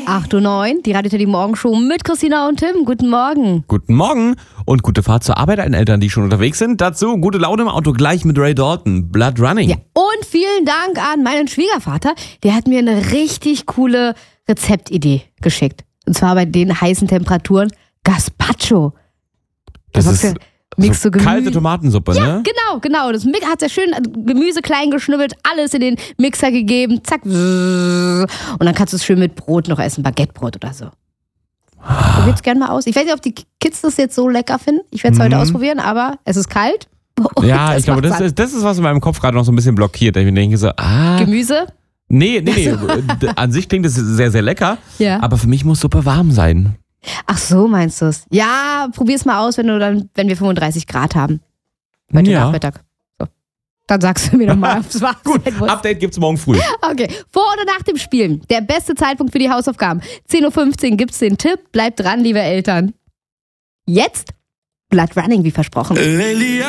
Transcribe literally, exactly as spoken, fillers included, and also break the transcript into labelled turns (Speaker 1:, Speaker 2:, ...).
Speaker 1: acht Uhr neun, die Radio Teddy Morgenshow mit Christina und Tim. Guten Morgen.
Speaker 2: Guten Morgen und gute Fahrt zur Arbeit an Eltern, die schon unterwegs sind. Dazu gute Laune im Auto gleich mit Ray Dalton, Blood Running.
Speaker 1: Ja, und vielen Dank an meinen Schwiegervater. Der hat mir eine richtig coole Rezeptidee geschickt. Und zwar bei den heißen Temperaturen Gazpacho.
Speaker 2: Das
Speaker 1: Da
Speaker 2: ist
Speaker 1: sagst du, Mix
Speaker 2: so
Speaker 1: so
Speaker 2: kalte Tomatensuppe,
Speaker 1: Ja,
Speaker 2: ne?
Speaker 1: genau, genau. Das Mi- hat sehr schön Gemüse klein geschnibbelt, alles in den Mixer gegeben, zack. Und dann kannst du es schön mit Brot noch essen, Baguettebrot oder so. Probiert's gerne mal aus. Ich weiß nicht, ob die Kids das jetzt so lecker finden. Ich werde es heute
Speaker 2: Mhm.
Speaker 1: ausprobieren, aber es ist kalt. Und
Speaker 2: Ja,
Speaker 1: es
Speaker 2: ich glaube,
Speaker 1: macht
Speaker 2: das
Speaker 1: satt.
Speaker 2: ist, das ist, was in meinem Kopf gerade noch so ein bisschen blockiert. Ich denke so, ah,
Speaker 1: Gemüse?
Speaker 2: nee, nee, nee. d- An sich klingt es sehr, sehr lecker,
Speaker 1: Ja.
Speaker 2: aber für mich muss Suppe warm sein.
Speaker 1: Ach so, meinst du es? Ja, probier's mal aus, wenn du dann, wenn wir fünfunddreißig Grad haben. Heute
Speaker 2: Ja.
Speaker 1: Nachmittag. So. Dann sagst du mir nochmal, ob es war.
Speaker 2: Gut, Update gibt's morgen früh.
Speaker 1: Okay, vor oder nach dem Spielen. Der beste Zeitpunkt für die Hausaufgaben. zehn Uhr fünfzehn gibt's den Tipp. Bleibt dran, liebe Eltern. Jetzt Blood Running, wie versprochen.